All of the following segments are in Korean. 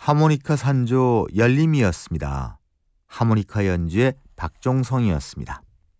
하모니카 산조 열림이었습니다. 하모니카 연주의 박종성이었습니다.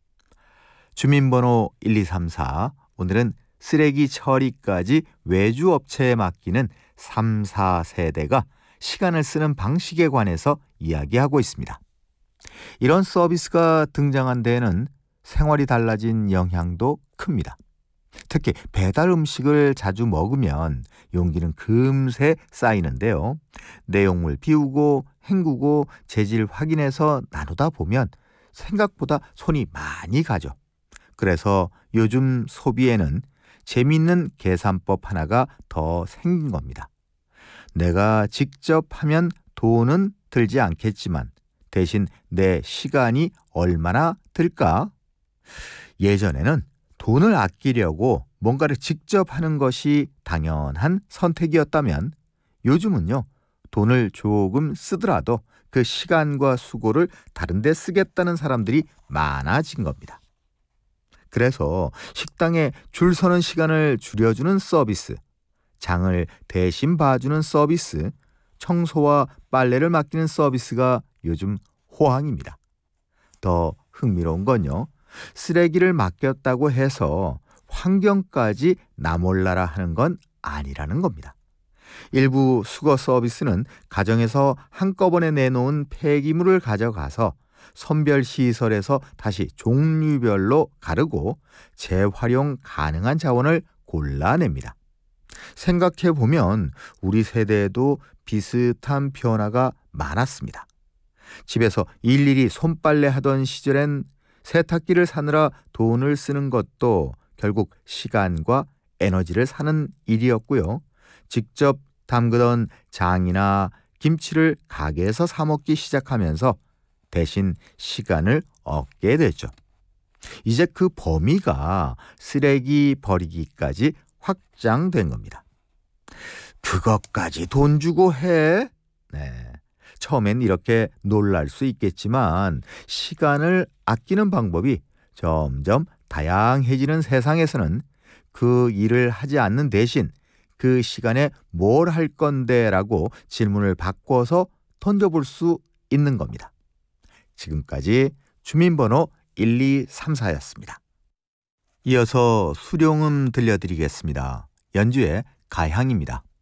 주민번호 1234, 오늘은 쓰레기 처리까지 외주업체에 맡기는 3, 4세대가 시간을 쓰는 방식에 관해서 이야기하고 있습니다. 이런 서비스가 등장한 데에는 생활이 달라진 영향도 큽니다. 특히 배달 음식을 자주 먹으면 용기는 금세 쌓이는데요. 내용물 비우고 헹구고 재질 확인해서 나누다 보면 생각보다 손이 많이 가죠. 그래서 요즘 소비에는 재미있는 계산법 하나가 더 생긴 겁니다. 내가 직접 하면 돈은 들지 않겠지만 대신 내 시간이 얼마나 들까? 예전에는 돈을 아끼려고 뭔가를 직접 하는 것이 당연한 선택이었다면 요즘은요, 돈을 조금 쓰더라도 그 시간과 수고를 다른 데 쓰겠다는 사람들이 많아진 겁니다. 그래서 식당에 줄 서는 시간을 줄여주는 서비스, 장을 대신 봐주는 서비스, 청소와 빨래를 맡기는 서비스가 요즘 호황입니다. 더 흥미로운 건요, 쓰레기를 맡겼다고 해서 환경까지 나몰라라 하는 건 아니라는 겁니다. 일부 수거 서비스는 가정에서 한꺼번에 내놓은 폐기물을 가져가서 선별시설에서 다시 종류별로 가르고 재활용 가능한 자원을 골라냅니다. 생각해보면 우리 세대에도 비슷한 변화가 많았습니다. 집에서 일일이 손빨래 하던 시절엔 세탁기를 사느라 돈을 쓰는 것도 결국 시간과 에너지를 사는 일이었고요. 직접 담그던 장이나 김치를 가게에서 사 먹기 시작하면서 대신 시간을 얻게 됐죠. 이제 그 범위가 쓰레기 버리기까지 확장된 겁니다. 그것까지 돈 주고 해? 네. 처음엔 이렇게 놀랄 수 있겠지만 시간을 아끼는 방법이 점점 다양해지는 세상에서는 그 일을 하지 않는 대신 그 시간에 뭘 할 건데 라고 질문을 바꿔서 던져볼 수 있는 겁니다. 지금까지 주민번호 1234였습니다. 이어서 수룡음 들려드리겠습니다. 연주의 가향입니다.